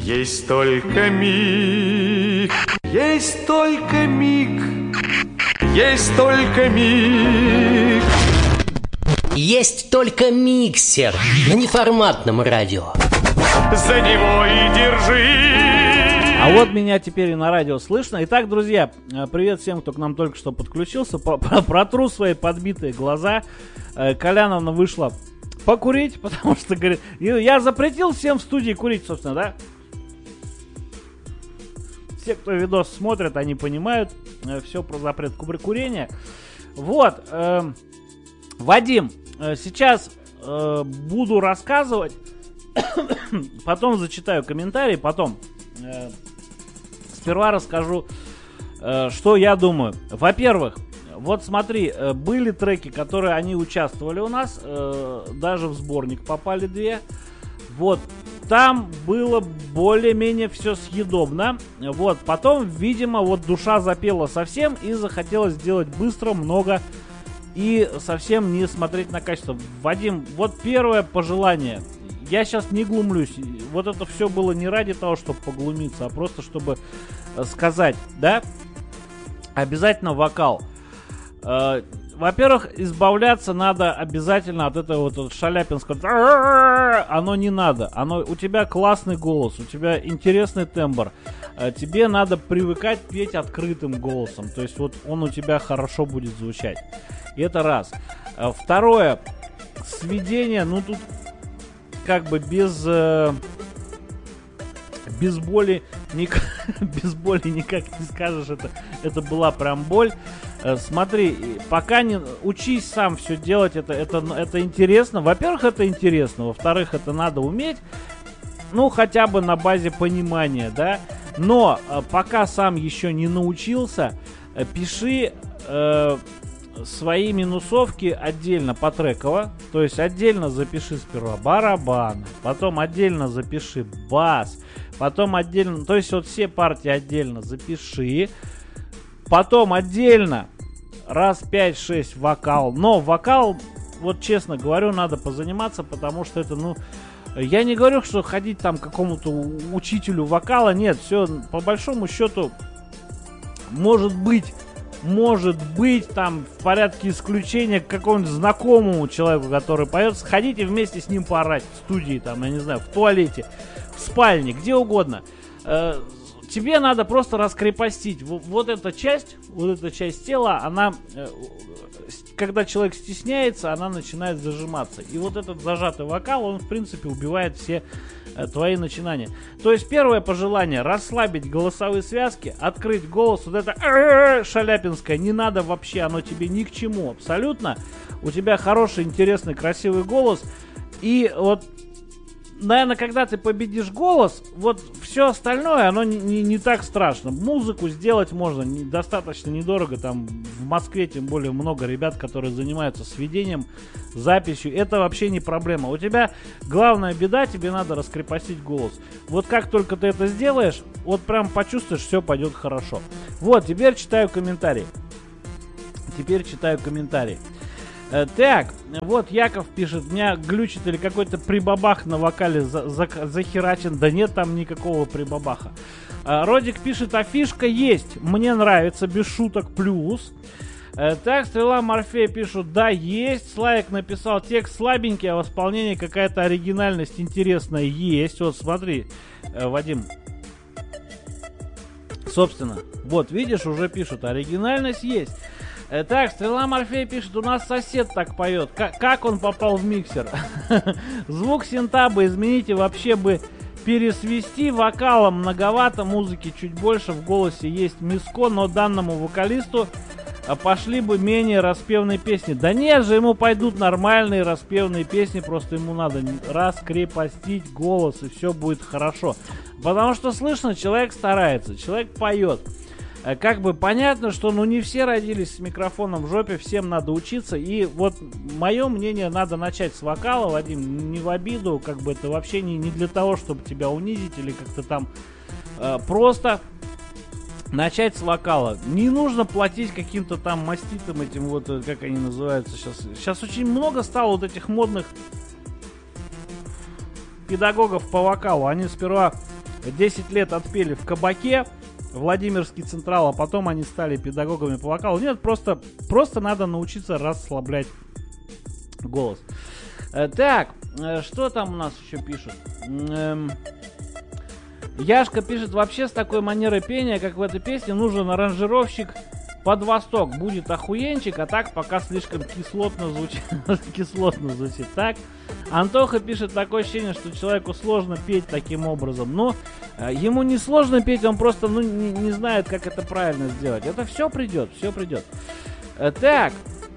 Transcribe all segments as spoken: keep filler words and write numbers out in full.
Есть только миг, есть только миг, есть только миг. Есть только миксер на неформатном радио. За него и держи. А вот меня теперь и на радио слышно. Итак, друзья, привет всем, кто к нам только что подключился. Протру свои подбитые глаза. Коляновна вышла покурить, потому что, говорит, я запретил всем в студии курить, собственно, да? Все, кто видос смотрят, они понимают все про запрет курения. Вот, э, Вадим, э, сейчас э, буду рассказывать, потом зачитаю комментарии, потом э, сперва расскажу, э, что я думаю. Во-первых, вот смотри, э, были треки, которые они участвовали у нас, э, даже в сборник попали две. Вот, там было более-менее все съедобно. Вот, потом, видимо, вот душа запела совсем и захотелось сделать быстро, много и совсем не смотреть на качество. Вадим, вот первое пожелание. Я сейчас не глумлюсь. Вот это все было не ради того, чтобы поглумиться, а просто чтобы сказать, да? Обязательно вокал. Во-первых, избавляться надо обязательно от этого вот шаляпинского. Оно не надо. Оно, у тебя классный голос, у тебя интересный тембр. Тебе надо привыкать петь открытым голосом. То есть вот он у тебя хорошо будет звучать. И это раз. Второе. Сведение, ну тут как бы без... Без боли, ник... без боли никак не скажешь, это, это была прям боль. Смотри, пока не учись сам все делать, это, это, это интересно. Во-первых, это интересно, во-вторых, это надо уметь, ну, хотя бы на базе понимания, да. Но пока сам еще не научился, пиши э, свои минусовки отдельно потреково. То есть отдельно запиши сперва барабаны, потом отдельно запиши бас, потом отдельно, то есть вот все партии отдельно запиши, потом отдельно раз пять-шесть вокал. Но вокал, вот честно говорю, надо позаниматься, потому что это, ну, я не говорю, что ходить там к какому-то учителю вокала, нет, все по большому счету может быть, может быть там в порядке исключения к какому-нибудь знакомому человеку, который поет, сходите вместе с ним поорать в студии, там, я не знаю, в туалете, в спальне, где угодно. Э, тебе надо просто раскрепостить. Вот, вот эта часть, вот эта часть тела, она, э, когда человек стесняется, она начинает зажиматься. И вот этот зажатый вокал, он, в принципе, убивает все э, твои начинания. То есть, первое пожелание: расслабить голосовые связки, открыть голос. Вот это шаляпинское не надо вообще, оно тебе ни к чему абсолютно. У тебя хороший, интересный, красивый голос. И вот, наверное, когда ты победишь голос, вот все остальное, оно не, не, не так страшно. Музыку сделать можно не, достаточно недорого. Там в Москве, тем более, много ребят, которые занимаются сведением, записью. Это вообще не проблема. У тебя главная беда, тебе надо раскрепостить голос. Вот как только ты это сделаешь, вот прям почувствуешь, все пойдет хорошо. Вот, теперь читаю комментарии. Теперь читаю комментарии. Так, вот Яков пишет, меня глючит или какой-то прибабах на вокале за, за, захерачен. Да нет там никакого прибабаха. а, Родик пишет, а фишка есть, мне нравится, без шуток, плюс. а, Так, Стрела Морфея пишут, да, есть. Славик написал, текст слабенький, а в исполнении какая-то оригинальность интересная есть. Вот смотри, а, Вадим. Собственно, вот видишь, уже пишут, оригинальность есть. Так, Стрела Морфея пишет, у нас сосед так поет. Как, как он попал в миксер? Звук синта бы измените, вообще бы пересвести. Вокалом многовато, музыки чуть больше, в голосе есть миско, но данному вокалисту пошли бы менее распевные песни. Да нет же, ему пойдут нормальные распевные песни, просто ему надо раскрепостить голос, и все будет хорошо. Потому что слышно, человек старается, человек поет. Как бы понятно, что ну не все родились с микрофоном в жопе, всем надо учиться. И вот мое мнение, надо начать с вокала, Вадим, не в обиду, как бы это вообще не, не для того, чтобы тебя унизить или как-то там, э, просто начать с вокала. Не нужно платить каким-то там маститам этим, вот как они называются сейчас. Сейчас очень много стало вот этих модных педагогов по вокалу. Они сперва десять лет отпели в кабаке, Владимирский Централ, а потом они стали педагогами по вокалу. Нет, просто, просто надо научиться расслаблять голос. Э, так, э, что там у нас еще пишут? Эм, Яшка пишет, вообще с такой манерой пения, как в этой песне, нужен аранжировщик под восток. Будет охуенчик, а так пока слишком кислотно звучит. Кислотно звучит. Так, Антоха пишет, такое ощущение, что человеку сложно петь таким образом. Но э, ему не сложно петь, он просто ну, не, не знает, как это правильно сделать. Это все придет, все придет. Э, так,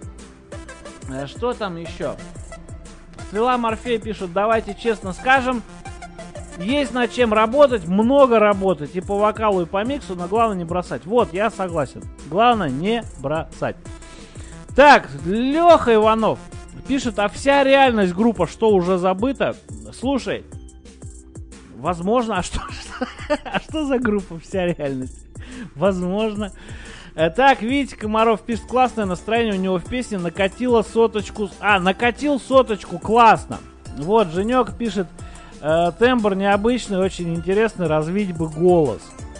э, что там еще? Стрела Морфей пишет, давайте честно скажем, есть над чем работать, много работать и по вокалу, и по миксу, но главное не бросать. Вот, я согласен. Главное не бросать. Так, Леха Иванов пишет, а вся реальность группа, что уже забыто? Слушай, возможно, а что, что, а что за группа вся реальность? Возможно. Так, Витя Комаров пишет, классное настроение у него в песне, накатило соточку. А, накатил соточку, классно. Вот, Женек пишет, э, тембр необычный, очень интересный, развить бы голос.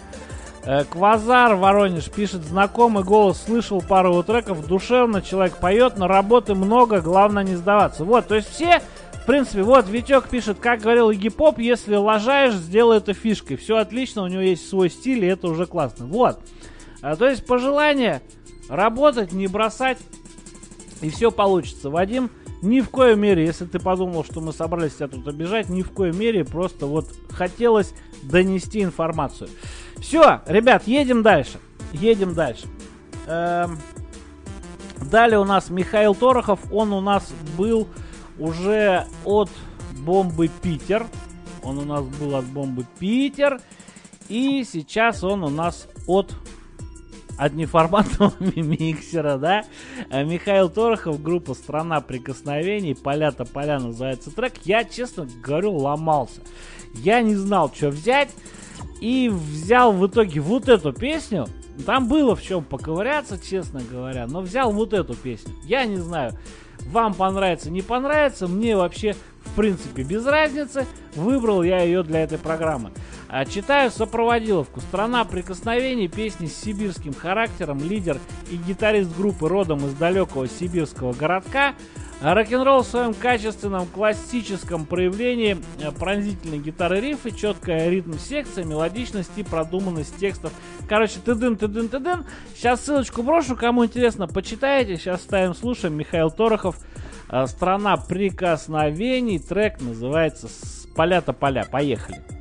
Э, Квазар Воронеж пишет, знакомый голос, слышал пару его треков, душевно человек поет, но работы много, главное не сдаваться. Вот, то есть все, в принципе, вот Витек пишет, как говорил Игги Поп, если лажаешь, сделай это фишкой. Все отлично, у него есть свой стиль, и это уже классно. Вот. А, то есть пожелание работать, не бросать, и все получится. Вадим, ни в коей мере, если ты подумал, что мы собрались тебя тут обижать, ни в коей мере, просто вот хотелось донести информацию. Все, ребят, едем дальше. Едем дальше. Эм, далее у нас Михаил Торохов, он у нас был уже от бомбы Питер. Он у нас был от бомбы Питер. И сейчас он у нас от... от неформатного миксера, да? Михаил Торохов, группа «Страна прикосновений», «Поля-то поля» называется трек. Я, честно говорю, ломался. Я не знал, что взять. И взял в итоге вот эту песню. Там было в чем поковыряться, честно говоря. Но взял вот эту песню. Я не знаю, вам понравится, не понравится. Мне вообще, в принципе, без разницы. Выбрал я ее для этой программы. А, читаю сопроводиловку. «Страна прикосновений», песни с сибирским характером, лидер и гитарист группы родом из далекого сибирского городка. Рок-н-ролл в своем качественном классическом проявлении, пронзительные гитары, рифы, четкая ритм-секция, мелодичность и продуманность текстов. Короче, тыдын-тыдын-тыдын. Сейчас ссылочку брошу, кому интересно, почитайте. Сейчас ставим, слушаем. Михаил Торохов, «Страна прикосновений», трек называется «Поля-то поля». Поехали.